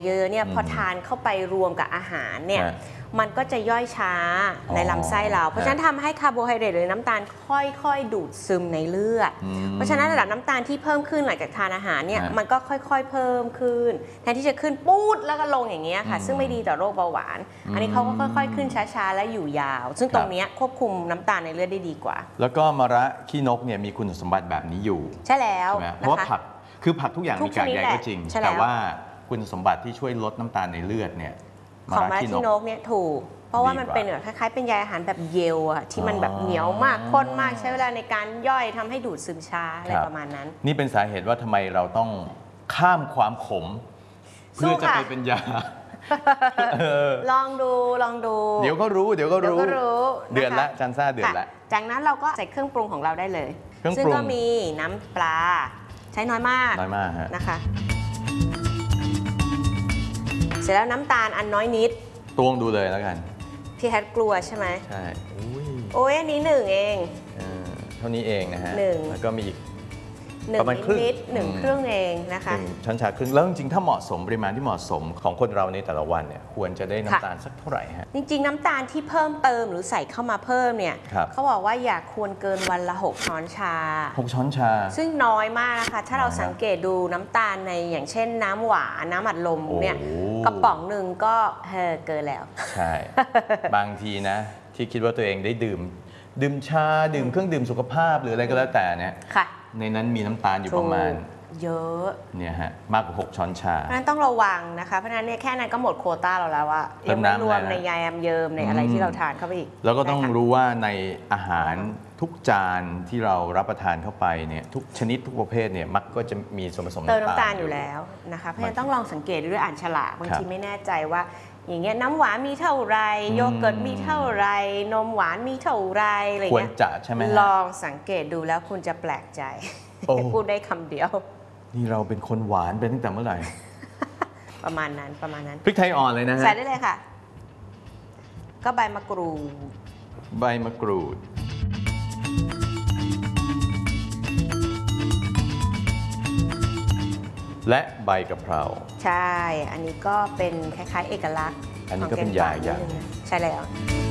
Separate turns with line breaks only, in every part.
เยอะเนี่ยพอทานเข้าไปรวมกับอาหารเนี่ยมันก็จะย่อยช้าในลำไส้เราเพราะฉะนั้นทำให้คาร์โบไฮเดรตหรือน้ำตาลค่อยๆดูดซึมในเลือดเพราะฉะนั้นระดับน้ำตาลที่เพิ่มขึ้นหลังจากทานอาหารเนี่ยมันก็ค่อยๆเพิ่มขึ้นแทนที่จะขึ้นปู๊ดแล้วก็ลงอย่างเงี้ยค่ะซึ่งไม่ดีต่อโรคเบาหวานอันนี้เขาก็ค่อยๆขึ้นช้าๆและอยู่ยาวซึ่งตรงนี้ควบคุมน้ำตาลในเลือดได้ดีกว่า
แล้วก็มะระขี้นกเนี่ยมีคุณสมบัติแบบนี้อยู่
ใช่แล้ว
เพราะว่าผักคือผักทุกอย่างมีกากใยก็จริงแต่ว่าคุณสมบัติที่ช่วยลดน้ำตาลในเลือดเนี่ย
ของมะระขี้นกเนี่ยถูกเพราะว่ามันเป็นคล้ายๆเป็นใยอาหารแบบเยลอะที่มันแบบเหนียวมากข้นมากใช้เวลาในการย่อยทำให้ดูดซึมช้าอะไรประมาณนั้น
นี่เป็นสาเหตุว่าทำไมเราต้องข้ามความขมเพื่อจะไปเป็นยา
ลองดู
เดี๋ยวก็รู้เดือดละจันซ่าเดือดละ
จากนั้นเราก็ใส่เครื่องปรุงของเราได้เลยซึ่งก็มีน้ำปลาใช้น้อยมากนะคะเสร็จแล้วน้ำตาลอันน้อยนิด
ตวงดูเลยแล้วกัน
พี่แฮทกลัวใช่ไหม
ใช่
โอ้ยอันนี้1เอง
เท่านี้เองนะฮะแล้วก็มีอีก
ประมาณครึ่งครึ่งเองนะคะ
ช้อนชาครึ่งแล้วจริงๆถ้าเหมาะสมปริมาณที่เหมาะสมของคนเราในแต่ละวันเนี่ยควรจะได้น้ำตาลสักเท่าไหร่ฮะ
จริงๆน้ำตาลที่เพิ่มเติมหรือใส่เข้ามาเพิ่มเนี่ยเขาบอกว่าอย่าควรเกินวันละ6 ช้อนชา
6 ช้อนชา
ซึ่งน้อยมากนะคะถ้าเราสังเกตดูน้ำตาลในอย่างเช่นน้ำหวานน้ำอัดลมเนี่ยกระป๋องหนึ่งก็เกินแล้ว
ใช่บางทีนะที่คิดว่าตัวเองได้ดื่มชาดื่มเครื่องดื่มสุขภาพหรืออะไรก็แล้วแต่เนี่ยในนั้นมีน้ำตาลอยู่ประมาณ
เยอะ
เนี่ยฮะมากกว่า6 ช้อนชา
เพราะนั้นต้องระวังนะคะเพราะนั้นเนี่ยแค่นั้นก็หมดโควต้าเราแล้วว่ายังไม่รวมในใยแอมเยิมในอะไรที่เราทานเข้าไปอีก
แล้วก็ต้องรู้ว่าในอาหารทุกจานที่เรารับประทานเข้าไปเนี่ยทุกชนิดทุกประเภทเนี่ยมักก็จะมีส่วนผสม
น้ำตาลอยู่แล้วนะคะเพราะฉะนั้นต้องลองสังเกตด้วยอ่านฉลากบางทีไม่แน่ใจว่าอย่างเงี้ยน้ำหวานมีเท่าไรโยเกิร์ตมีเท่าไรนมหวานมีเท่าไรอะไรเงี้ย
ควรจะใช่ไหม
ลองสังเกตดูแล้วคุณจะแปลกใจพูดได้คำเดียว
นี่เราเป็นคนหวานเป็นตั้งแต่เมื่อไหร่
ประมาณนั้น
พริกไทยอ่อนเลยนะฮะ
ใส่ได้เลยค่ะก็ใบมะกรูด
และใบกะเพรา
ใช่อันนี้ก็เป็นคล้ายๆเอกลักษณ์
อันนี้ก็เป็นยาอย่าง
ใช่แล้ว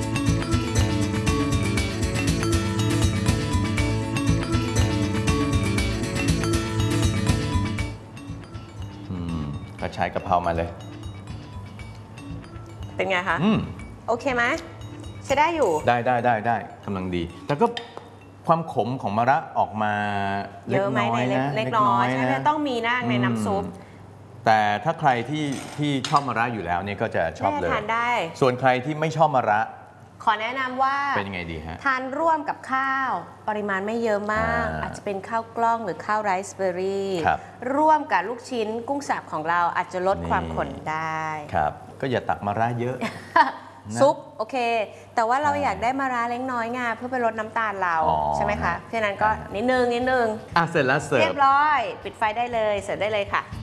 กระชายกะเพรามาเลย
เป็นไงคะโอเคไหมใช้ได้อยู่
ได้กำลังดีแต่ก็ความขมของมะระออกมาเล็กน้อยนะ
เล็กน้อยใช่ไหมต้องมีนะในน้ำซุป
แต่ถ้าใครที่ชอบมะระอยู่แล้วเนี่ยก็จะชอบเลย
ทานได้
ส่วนใครที่ไม่ชอบมะระ
ขอแนะนำว่า
เป็นยังไงดีฮะ
ทานร่วมกับข้าวปริมาณไม่เยอะมากอาจจะเป็นข้าวกล้องหรือข้าวไรซ์เบอร์รี่ร่วมกับลูกชิ้นกุ้งสับของเราอาจจะลดความขมได้
ครับก็อย่าตักมะระเยอะ
ซุปโอเคแต่ว่าเราอยากได้มะระเล็กน้อยไงเพื่อไปลดน้ำตาลเราใช่ไหมคะเพราะนั้นก็นิดนึง
เสร็จแล้วเสิร์ฟ
เรียบร้อยปิดไฟได้เลยเสิร์ฟได้เลยค่ะ